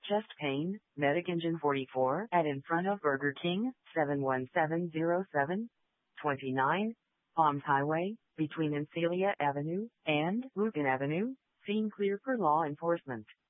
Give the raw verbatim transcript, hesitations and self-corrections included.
Chest pain, Medic Engine forty-four, at in front of Burger King, seven one seven zero seven. twenty-nine, Palms Highway, between Encelia Avenue and Lucan Avenue, scene clear for law enforcement.